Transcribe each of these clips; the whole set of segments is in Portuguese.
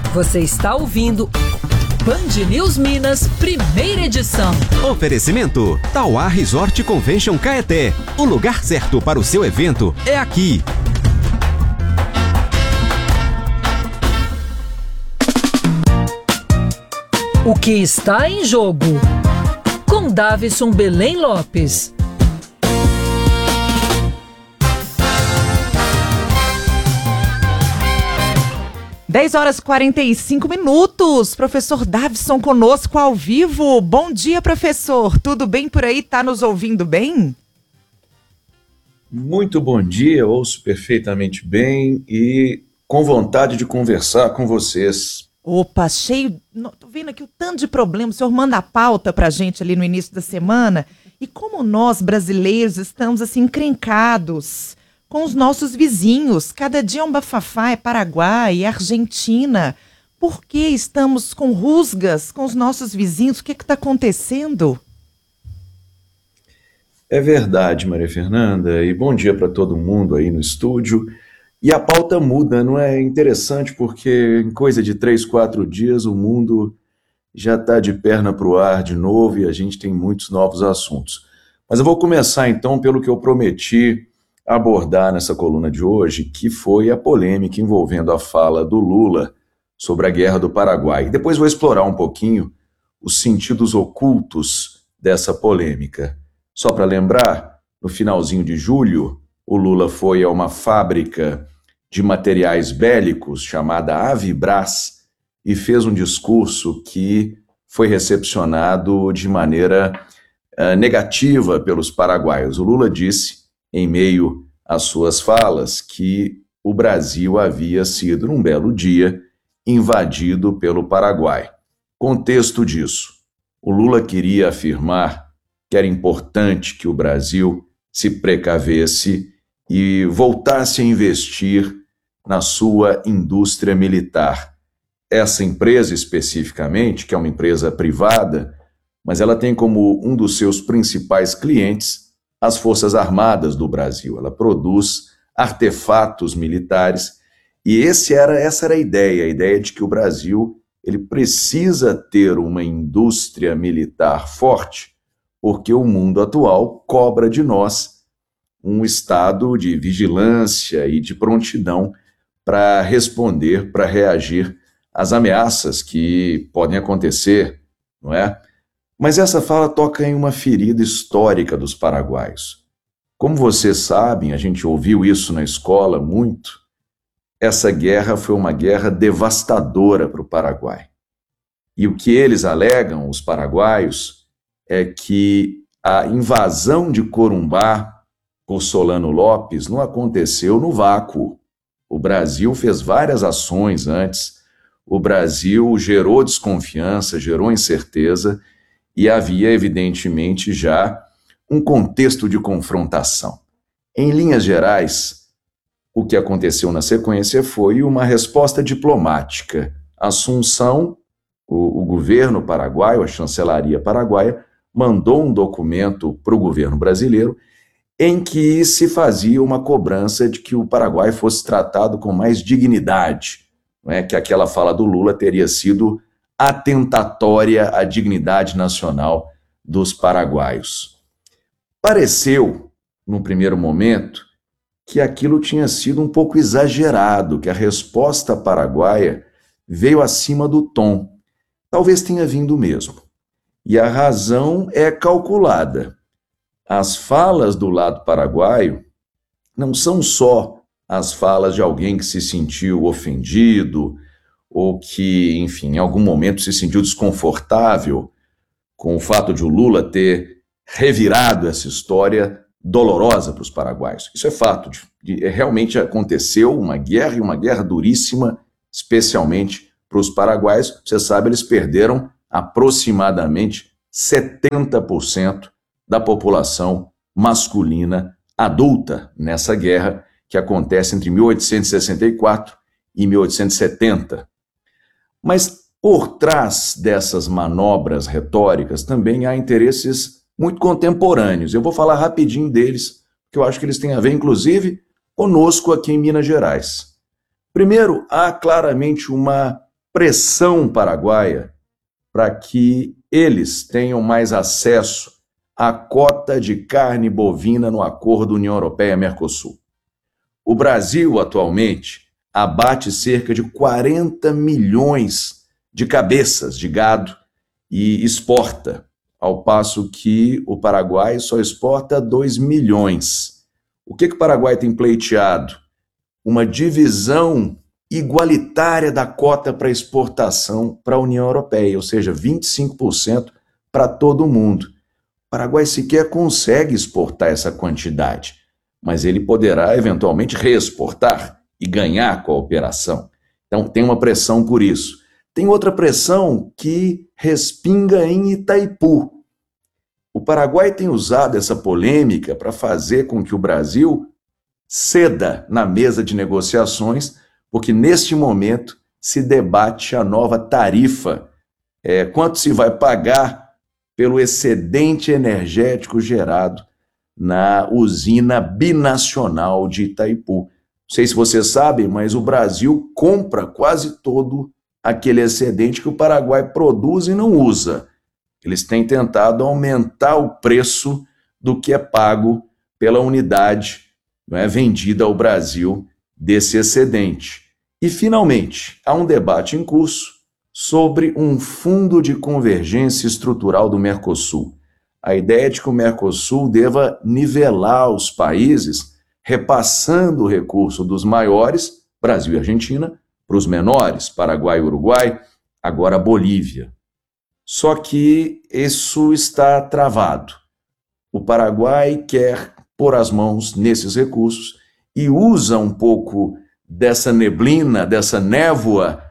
Você está ouvindo Band News Minas, primeira edição. Oferecimento Tauá Resort Convention Caeté. O lugar certo para o seu evento é aqui. O que está em jogo? Com Davison Belém Lopes. 10h45. Professor Davison conosco ao vivo. Bom dia, professor. Tudo bem por aí? Tá nos ouvindo bem? Muito bom dia, ouço perfeitamente bem e com vontade de conversar com vocês. Opa, cheio... Tô vendo aqui o tanto de problema. O senhor manda a pauta pra gente ali no início da semana. E como nós, brasileiros, estamos assim encrencados com os nossos vizinhos. Cada dia é um bafafá, é Paraguai, é Argentina. Por que estamos com rusgas com os nossos vizinhos? O que está acontecendo? É verdade, Maria Fernanda, e bom dia para todo mundo aí no estúdio. E a pauta muda, não é interessante? Porque em coisa de 3, 4 dias o mundo já está de perna para o ar de novo e a gente tem muitos novos assuntos. Mas eu vou começar então pelo que eu prometi abordar nessa coluna de hoje, que foi a polêmica envolvendo a fala do Lula sobre a Guerra do Paraguai. E depois vou explorar um pouquinho os sentidos ocultos dessa polêmica. Só para lembrar, no finalzinho de julho, o Lula foi a uma fábrica de materiais bélicos chamada Avibras e fez um discurso que foi recepcionado de maneira negativa pelos paraguaios. O Lula disse, em meio às suas falas, que o Brasil havia sido, num belo dia, invadido pelo Paraguai. Contexto disso: o Lula queria afirmar que era importante que o Brasil se precavesse e voltasse a investir na sua indústria militar. Essa empresa especificamente, que é uma empresa privada, mas ela tem como um dos seus principais clientes as Forças Armadas do Brasil. Ela produz artefatos militares e essa era a ideia de que o Brasil ele precisa ter uma indústria militar forte, porque o mundo atual cobra de nós um estado de vigilância e de prontidão para responder, para reagir às ameaças que podem acontecer, não é? Mas essa fala toca em uma ferida histórica dos paraguaios. Como vocês sabem, a gente ouviu isso na escola muito, essa guerra foi uma guerra devastadora para o Paraguai. E o que eles alegam, os paraguaios, é que a invasão de Corumbá por Solano Lopes não aconteceu no vácuo. O Brasil fez várias ações antes, o Brasil gerou desconfiança, gerou incerteza, e havia, evidentemente, já um contexto de confrontação. Em linhas gerais, o que aconteceu na sequência foi uma resposta diplomática. Assunção, o governo paraguaio, a chancelaria paraguaia, mandou um documento para o governo brasileiro em que se fazia uma cobrança de que o Paraguai fosse tratado com mais dignidade, não é? Que aquela fala do Lula teria sido atentatória à dignidade nacional dos paraguaios. Pareceu, num primeiro momento, que aquilo tinha sido um pouco exagerado, que a resposta paraguaia veio acima do tom. Talvez tenha vindo mesmo. E a razão é calculada. As falas do lado paraguaio não são só as falas de alguém que se sentiu ofendido ou que, enfim, em algum momento se sentiu desconfortável com o fato de o Lula ter revirado essa história dolorosa para os paraguaios. Isso é fato. Realmente aconteceu uma guerra, e uma guerra duríssima, especialmente para os paraguaios. Você sabe, eles perderam aproximadamente 70% da população masculina adulta nessa guerra que acontece entre 1864 e 1870. Mas por trás dessas manobras retóricas também há interesses muito contemporâneos. Eu vou falar rapidinho deles, porque eu acho que eles têm a ver, inclusive, conosco aqui em Minas Gerais. Primeiro, há claramente uma pressão paraguaia para que eles tenham mais acesso à cota de carne bovina no acordo União Europeia-Mercosul. O Brasil, atualmente, abate cerca de 40 milhões de cabeças de gado e exporta, ao passo que o Paraguai só exporta 2 milhões. O que o Paraguai tem pleiteado? Uma divisão igualitária da cota para exportação para a União Europeia, ou seja, 25% para todo mundo. O Paraguai sequer consegue exportar essa quantidade, mas ele poderá eventualmente reexportar e ganhar com a operação. Então tem uma pressão por isso. Tem outra pressão que respinga em Itaipu. O Paraguai tem usado essa polêmica para fazer com que o Brasil ceda na mesa de negociações, porque neste momento se debate a nova tarifa, quanto se vai pagar pelo excedente energético gerado na usina binacional de Itaipu. Não sei se vocês sabem, mas o Brasil compra quase todo aquele excedente que o Paraguai produz e não usa. Eles têm tentado aumentar o preço do que é pago pela unidade, não é, vendida ao Brasil desse excedente. E, finalmente, há um debate em curso sobre um fundo de convergência estrutural do Mercosul. A ideia é de que o Mercosul deva nivelar os países, repassando o recurso dos maiores, Brasil e Argentina, para os menores, Paraguai e Uruguai, agora a Bolívia. Só que isso está travado. O Paraguai quer pôr as mãos nesses recursos e usa um pouco dessa neblina, dessa névoa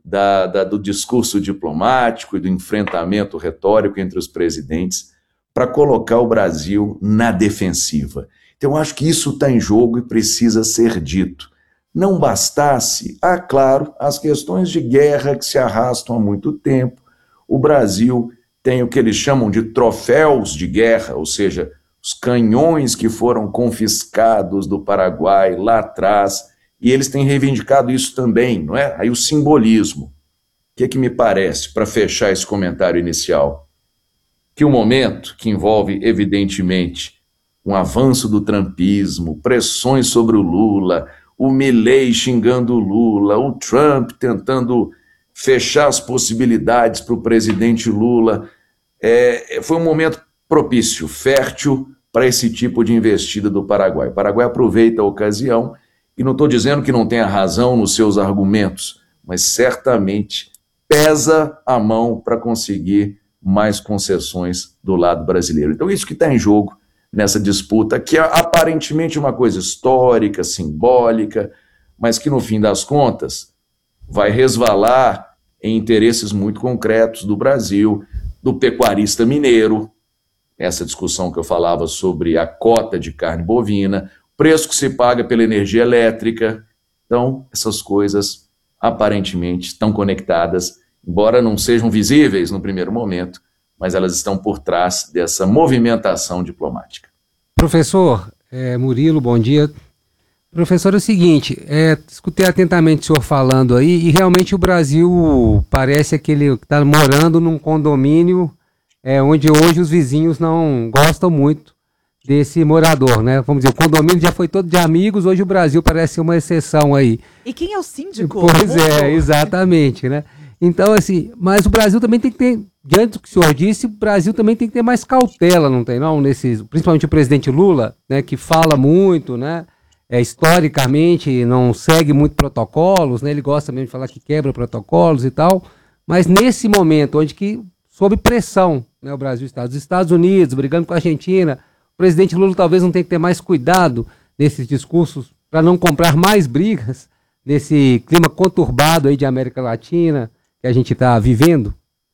do discurso diplomático e do enfrentamento retórico entre os presidentes para colocar o Brasil na defensiva. Então, eu acho que isso está em jogo e precisa ser dito. Não bastasse, claro, as questões de guerra que se arrastam há muito tempo. O Brasil tem o que eles chamam de troféus de guerra, ou seja, os canhões que foram confiscados do Paraguai lá atrás, e eles têm reivindicado isso também, não é? Aí o simbolismo. O que me parece, para fechar esse comentário inicial? Que o momento que envolve, evidentemente, um avanço do trumpismo, pressões sobre o Lula, o Milei xingando o Lula, o Trump tentando fechar as possibilidades para o presidente Lula, foi um momento propício, fértil para esse tipo de investida do Paraguai. O Paraguai aproveita a ocasião, e não estou dizendo que não tenha razão nos seus argumentos, mas certamente pesa a mão para conseguir mais concessões do lado brasileiro. Então isso que está em jogo nessa disputa, que é aparentemente uma coisa histórica, simbólica, mas que no fim das contas vai resvalar em interesses muito concretos do Brasil, do pecuarista mineiro, essa discussão que eu falava sobre a cota de carne bovina, preço que se paga pela energia elétrica. Então, essas coisas aparentemente estão conectadas, embora não sejam visíveis no primeiro momento, mas elas estão por trás dessa movimentação diplomática. Professor Murilo, bom dia. Professor, é o seguinte, escutei atentamente o senhor falando aí, e realmente o Brasil parece aquele que está morando num condomínio onde hoje os vizinhos não gostam muito desse morador, né? Vamos dizer, o condomínio já foi todo de amigos, hoje o Brasil parece uma exceção aí. E quem é o síndico? Pois exatamente, né? Então, assim, mas o Brasil também tem que ter, diante do que o senhor disse, o Brasil também tem que ter mais cautela, não tem não? Principalmente o presidente Lula, né, que fala muito, né? Historicamente não segue muito protocolos, né? Ele gosta mesmo de falar que quebra protocolos e tal, mas nesse momento, onde que, sob pressão, né, o Brasil está, os Estados Unidos brigando com a Argentina, o presidente Lula talvez não tenha que ter mais cuidado nesses discursos para não comprar mais brigas nesse clima conturbado aí de América Latina que a gente está vivendo?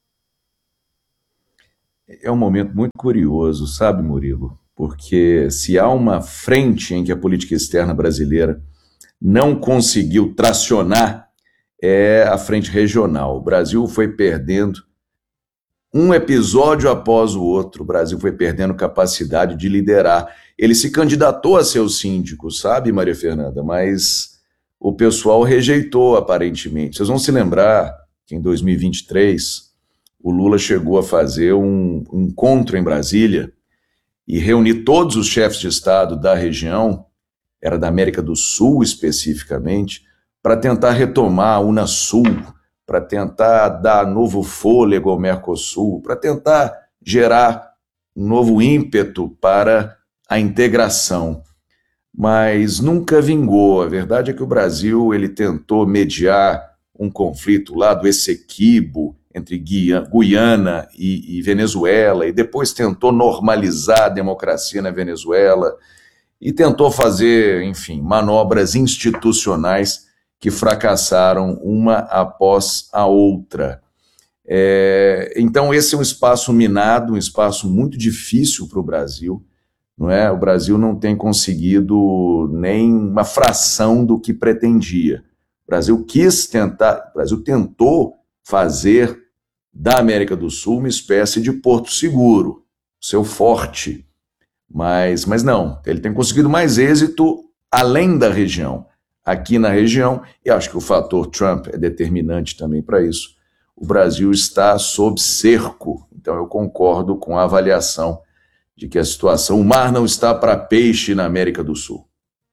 É um momento muito curioso, sabe, Murilo? Porque se há uma frente em que a política externa brasileira não conseguiu tracionar, é a frente regional. O Brasil foi perdendo um episódio após o outro, o Brasil foi perdendo capacidade de liderar. Ele se candidatou a ser o síndico, sabe, Maria Fernanda? Mas o pessoal rejeitou, aparentemente. Vocês vão se lembrar que em 2023 o Lula chegou a fazer um encontro em Brasília e reunir todos os chefes de Estado da região, era da América do Sul especificamente, para tentar retomar a Unasul, para tentar dar novo fôlego ao Mercosul, para tentar gerar um novo ímpeto para a integração. Mas nunca vingou. A verdade é que o Brasil ele tentou mediar um conflito lá do Essequibo, entre Guiana e Venezuela, e depois tentou normalizar a democracia na Venezuela, e tentou fazer, enfim, manobras institucionais que fracassaram uma após a outra. Então esse é um espaço minado, um espaço muito difícil para o Brasil, não é? O Brasil não tem conseguido nem uma fração do que pretendia. O Brasil tentou fazer da América do Sul uma espécie de porto seguro, seu forte, mas não, ele tem conseguido mais êxito além da região, aqui na região, e acho que o fator Trump é determinante também para isso. O Brasil está sob cerco, então eu concordo com a avaliação de que a situação, o mar não está para peixe na América do Sul.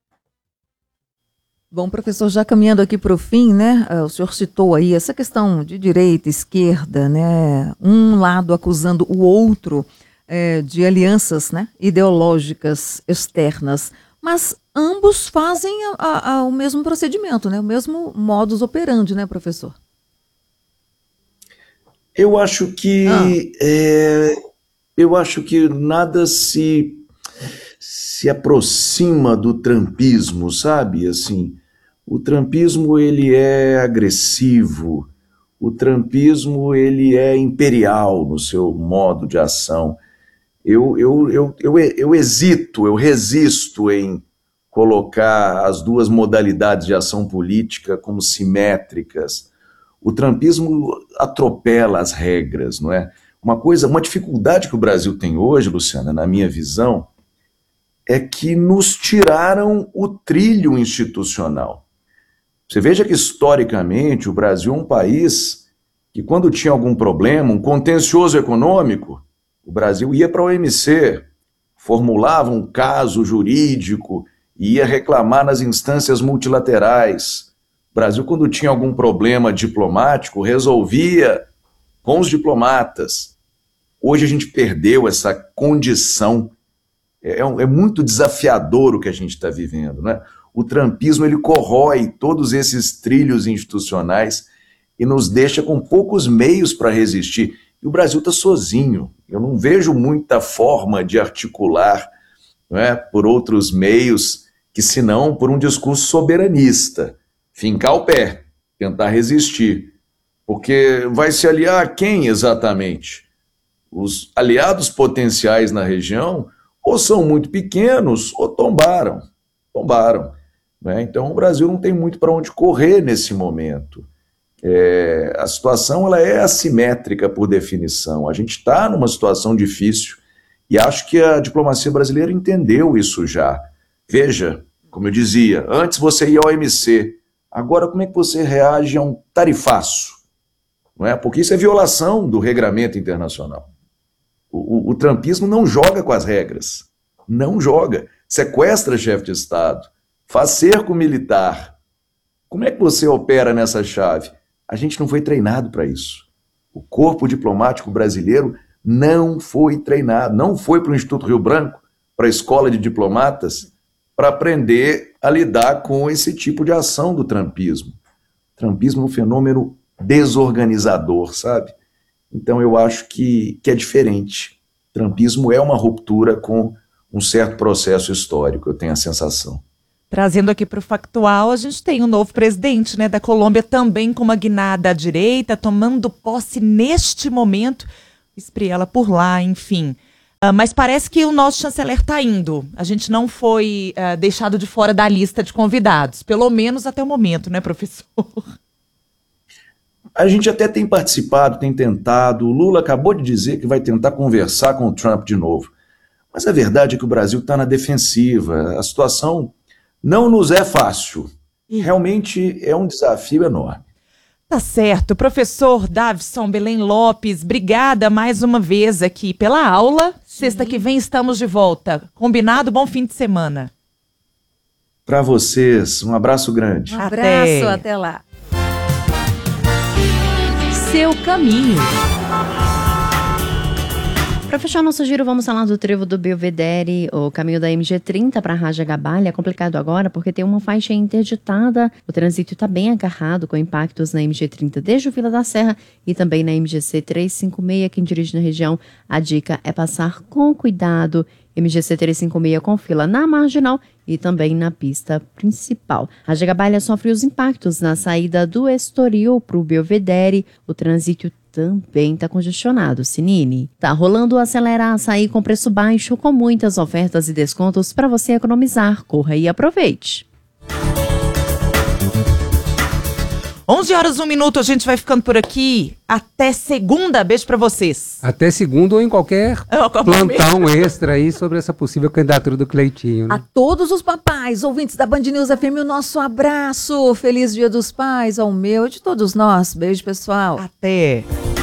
Bom, professor, já caminhando aqui para o fim, né? O senhor citou aí essa questão de direita, esquerda, né? Um lado acusando o outro de alianças, né, ideológicas externas, mas ambos fazem o mesmo procedimento, né? O mesmo modus operandi, né, professor? Eu acho que nada se aproxima do trumpismo, sabe? Assim, o trumpismo ele é agressivo, o trumpismo ele é imperial no seu modo de ação. Eu resisto em colocar as duas modalidades de ação política como simétricas. O trumpismo atropela as regras, não é? Uma dificuldade que o Brasil tem hoje, Luciana, na minha visão, é que nos tiraram o trilho institucional. Você veja que, historicamente, o Brasil é um país que, quando tinha algum problema, um contencioso econômico, o Brasil ia para a OMC, formulava um caso jurídico e ia reclamar nas instâncias multilaterais. O Brasil, quando tinha algum problema diplomático, resolvia com os diplomatas. Hoje a gente perdeu essa condição. É muito desafiador o que a gente está vivendo, né? O trumpismo ele corrói todos esses trilhos institucionais e nos deixa com poucos meios para resistir. E o Brasil está sozinho. Eu não vejo muita forma de articular, não é, por outros meios que senão por um discurso soberanista. Fincar o pé, tentar resistir. Porque vai se aliar a quem exatamente? Os aliados potenciais na região ou são muito pequenos ou tombaram. Né? Então o Brasil não tem muito para onde correr nesse momento. A situação ela é assimétrica por definição. A gente está numa situação difícil e acho que a diplomacia brasileira entendeu isso já. Veja, como eu dizia, antes você ia ao OMC, agora como é que você reage a um tarifaço? Não é? Porque isso é violação do regramento internacional. O trumpismo não joga com as regras, não joga. Sequestra chefe de Estado, faz cerco militar. Como é que você opera nessa chave? A gente não foi treinado para isso. O corpo diplomático brasileiro não foi treinado, não foi para o Instituto Rio Branco, para a escola de diplomatas, para aprender a lidar com esse tipo de ação do trumpismo. O trumpismo é um fenômeno desorganizador, sabe? Então eu acho que é diferente. O trumpismo é uma ruptura com um certo processo histórico, eu tenho a sensação. Trazendo aqui para o factual, a gente tem um novo presidente, né, da Colômbia, também com uma guinada à direita, tomando posse neste momento, Espriella por lá, enfim. Mas parece que o nosso chanceler está indo. A gente não foi deixado de fora da lista de convidados, pelo menos até o momento, né, professor? A gente até tem participado, tem tentado. O Lula acabou de dizer que vai tentar conversar com o Trump de novo. Mas a verdade é que o Brasil está na defensiva. A situação não nos é fácil. Realmente é um desafio enorme. Tá certo. Professor Davison Belém Lopes, obrigada mais uma vez aqui pela aula. Sexta que vem estamos de volta. Combinado? Bom fim de semana. Para vocês, um abraço grande. Um abraço, até lá. Seu caminho. Para fechar nosso giro, vamos falar do trevo do Belvedere. O caminho da MG30 para Raja Gabalha é complicado agora porque tem uma faixa interditada. O trânsito está bem agarrado com impactos na MG30 desde o Vila da Serra e também na MGC 356. Quem dirige na região, a dica é passar com cuidado. MGC 356 com fila na marginal e também na pista principal. Raja Gabalha sofre os impactos na saída do Estoril para o Belvedere. O trânsito também está congestionado, Sinini. Tá rolando o Acelera Açaí com preço baixo, com muitas ofertas e descontos para você economizar. Corra e aproveite. 11h01, a gente vai ficando por aqui. Até segunda. Beijo pra vocês. Até segunda ou em qualquer plantão extra aí sobre essa possível candidatura do Cleitinho. Né? A todos os papais, ouvintes da Band News FM, o nosso abraço. Feliz Dia dos Pais, ao meu e de todos nós. Beijo, pessoal. Até.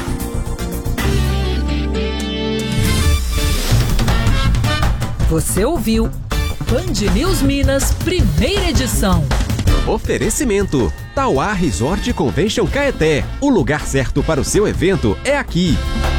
Você ouviu Band News Minas, primeira edição. Oferecimento: Tauá Resort Convention Caeté. O lugar certo para o seu evento é aqui.